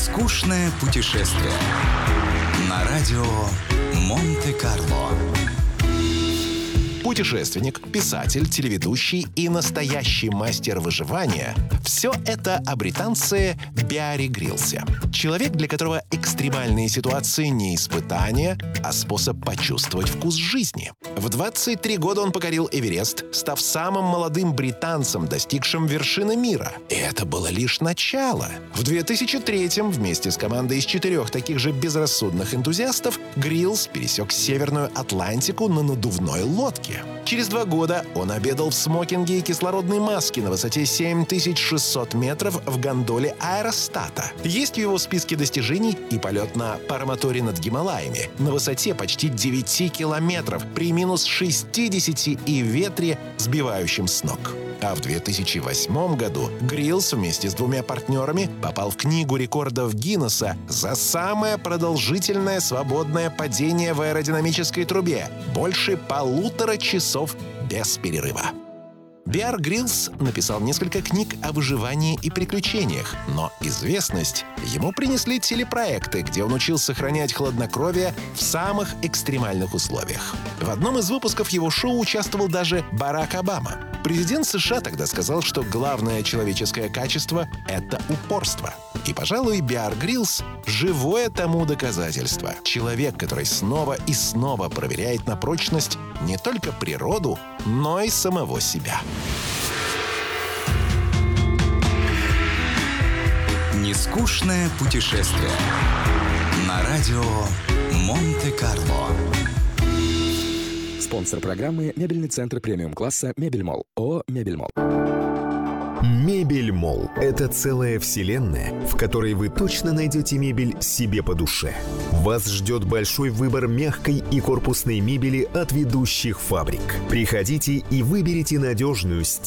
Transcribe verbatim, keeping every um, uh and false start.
Нескучное путешествие на радио Монте-Карло. Путешественник, писатель, телеведущий и настоящий мастер выживания – все это о британце Беаре Гриллсе. Человек, для которого экстремальные ситуации не испытания, а способ почувствовать вкус жизни. В двадцать три года он покорил Эверест, став самым молодым британцем, достигшим вершины мира. И это было лишь начало. В две тысячи третьем вместе с командой из четырех таких же безрассудных энтузиастов Гриллс пересек Северную Атлантику на надувной лодке. Через два года он обедал в смокинге и кислородной маске на высоте семь тысяч шестьсот метров в гондоле аэростата. Есть в его списке достижений и полет на паромоторе над Гималаями на высоте почти девять километров при минус шестидесяти и ветре, сбивающем с ног. А в две тысячи восьмом году Гриллс вместе с двумя партнерами попал в Книгу рекордов Гиннесса за самое продолжительное свободное падение в аэродинамической трубе – больше полутора часов без перерыва. Беар Гриллс написал несколько книг о выживании и приключениях, но известность ему принесли телепроекты, где он учил сохранять хладнокровие в самых экстремальных условиях. В одном из выпусков его шоу участвовал даже Барак Обама. Президент США тогда сказал, что главное человеческое качество — это упорство. И, пожалуй, Беар Гриллс — живое тому доказательство. Человек, который снова и снова проверяет на прочность не только природу, но и самого себя. Нескучное путешествие на радио Монте-Карло. Спонсор программы — мебельный центр премиум-класса «Мебельмолл». ООО «Мебельмолл». Мебельмолл – это целая вселенная, в которой вы точно найдете мебель себе по душе. Вас ждет большой выбор мягкой и корпусной мебели от ведущих фабрик. Приходите и выберите надежную,